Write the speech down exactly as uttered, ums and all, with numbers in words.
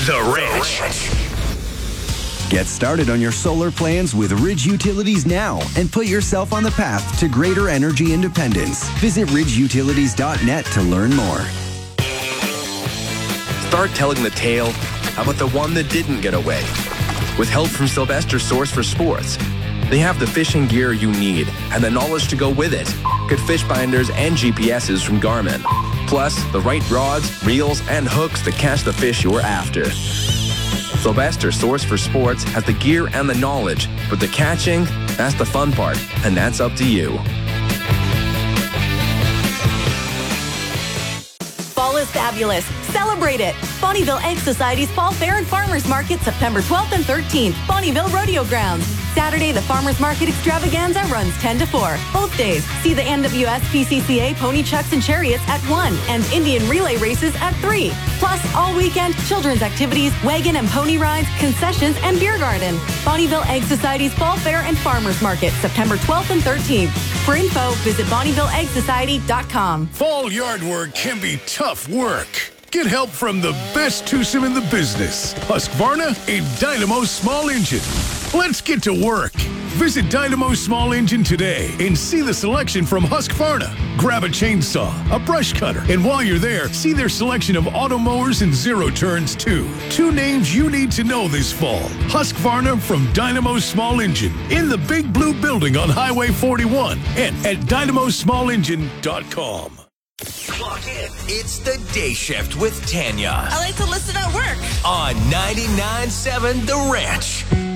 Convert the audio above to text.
The Ranch. Get started on your solar plans with Ridge Utilities now and put yourself on the path to greater energy independence. Visit ridge utilities dot net to learn more. Start telling the tale about the one that didn't get away. With help from Sylvester Source for Sports, they have the fishing gear you need and the knowledge to go with it. Get fish binders and G P S's from Garmin. Plus, the right rods, reels, and hooks to catch the fish you're after. Sylvester Source for Sports has the gear and the knowledge, but the catching, that's the fun part, and that's up to you. Fall is fabulous. Celebrate it. Bonnyville Egg Society's Fall Fair and Farmers Market, September twelfth and thirteenth. Bonnyville Rodeo Grounds. Saturday, the Farmers Market Extravaganza runs ten to four. Both days, see the N W S P C C A Pony Chucks and Chariots at one and Indian Relay Races at three. Plus, all weekend, children's activities, wagon and pony rides, concessions, and beer garden. Bonnyville Egg Society's Fall Fair and Farmers Market, September twelfth and thirteenth. For info, visit bonnyville egg society dot com. Fall yard work can be tough work. Get help from the best twosome in the business, Husqvarna and Dynamo Small Engine. Let's get to work. Visit Dynamo Small Engine today and see the selection from Husqvarna. Grab a chainsaw, a brush cutter, and while you're there, see their selection of auto mowers and zero turns too. Two names you need to know this fall. Husqvarna from Dynamo Small Engine in the Big Blue Building on Highway forty-one and at dynamo small engine dot com. Clock in. It's the Day Shift with Tanya. I like to listen at work. On ninety-nine point seven The Ranch.